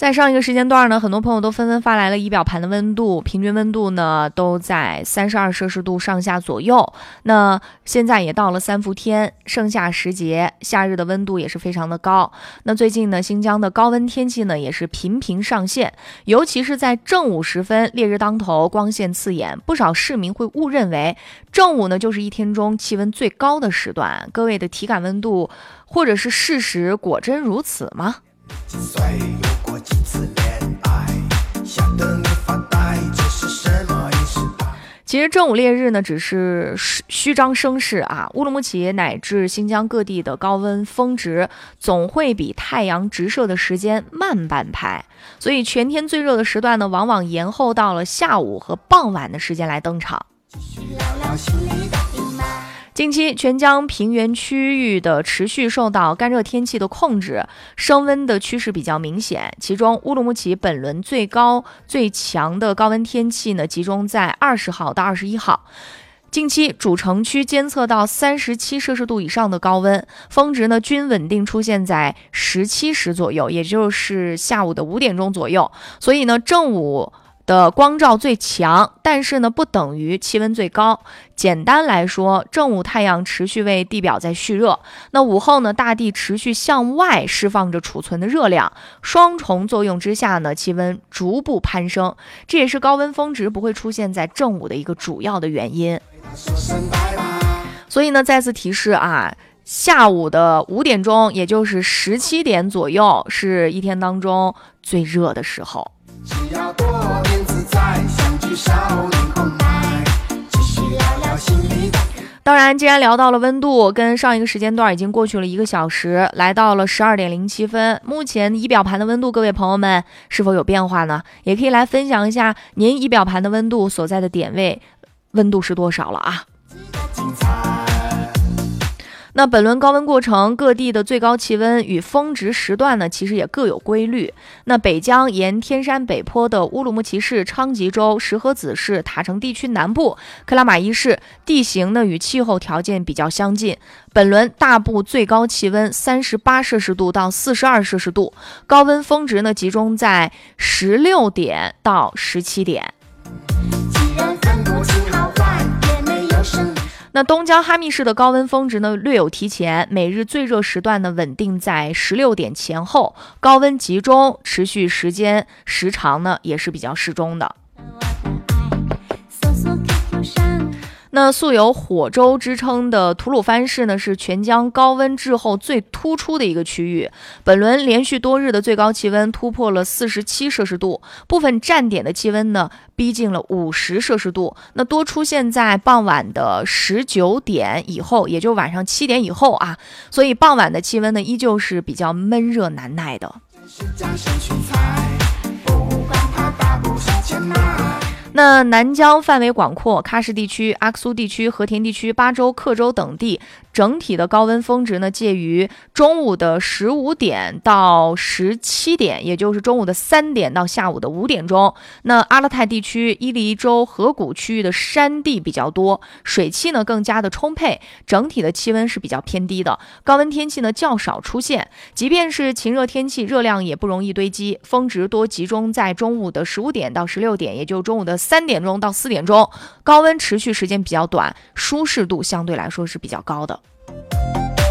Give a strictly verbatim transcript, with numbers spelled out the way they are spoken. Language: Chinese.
在上一个时间段呢，很多朋友都纷纷发来了仪表盘的温度，平均温度呢都在三十二摄氏度上下左右。那现在也到了三伏天，盛夏时节，夏日的温度也是非常的高。那最近呢，新疆的高温天气呢也是频频上现，尤其是在正午时分，烈日当头，光线刺眼，不少市民会误认为正午呢就是一天中气温最高的时段。各位的体感温度或者是事实果真如此吗？几岁有过几次恋爱，吓得你发呆，这是什么意识？其实正午烈日呢只是虚张声势啊，乌鲁木齐乃至新疆各地的高温峰值总会比太阳直射的时间慢半拍，所以全天最热的时段呢往往延后到了下午和傍晚的时间来登场。继续聊聊心里的阴霾。近期全疆平原区域的持续受到干热天气的控制，升温的趋势比较明显。其中乌鲁木齐本轮最高最强的高温天气呢，集中在二十号到二十一号。近期主城区监测到三十七摄氏度以上的高温，峰值呢均稳定出现在十七时左右，也就是下午的五点钟左右。所以呢，正午的光照最强，但是呢不等于气温最高。简单来说，正午太阳持续为地表在蓄热，那午后呢大地持续向外释放着储存的热量，双重作用之下呢气温逐步攀升，这也是高温峰值不会出现在正午的一个主要的原因。所以呢再次提示啊，下午的五点钟，也就是十七点左右，是一天当中最热的时候。只要多点自在，相聚少点空白，继续聊聊心里的。当然，既然聊到了温度，跟上一个时间段已经过去了一个小时，来到了十二点零七分。目前仪表盘的温度，各位朋友们是否有变化呢？也可以来分享一下您仪表盘的温度所在的点位，温度是多少了啊？那本轮高温过程，各地的最高气温与峰值时段呢，其实也各有规律。那北疆沿天山北坡的乌鲁木齐市、昌吉州、石河子市、塔城地区南部、克拉玛依市地形呢与气候条件比较相近。本轮大部最高气温三十八摄氏度到四十二摄氏度，高温峰值呢集中在十六点到十七点。既然分不清好坏，也没有生那东疆哈密市的高温峰值呢略有提前，每日最热时段呢稳定在十六点前后，高温集中，持续时间时长呢也是比较适中的。那素有火州之称的吐鲁番市呢，是全疆高温滞后最突出的一个区域。本轮连续多日的最高气温突破了四十七摄氏度，部分站点的气温呢逼近了五十摄氏度。那多出现在傍晚的十九点以后，也就晚上七点以后啊。所以傍晚的气温呢，依旧是比较闷热难耐的。那南疆范围广阔，喀什地区、阿克苏地区、和田地区、巴州、克州等地整体的高温峰值呢介于中午的十五点到十七点，也就是中午的三点到下午的五点钟。那阿勒泰地区、伊犁州河谷区域的山地比较多，水汽呢更加的充沛，整体的气温是比较偏低的，高温天气呢较少出现。即便是晴热天气，热量也不容易堆积，峰值多集中在中午的十五点到十六点，也就中午的三点钟到四点钟，高温持续时间比较短，舒适度相对来说是比较高的。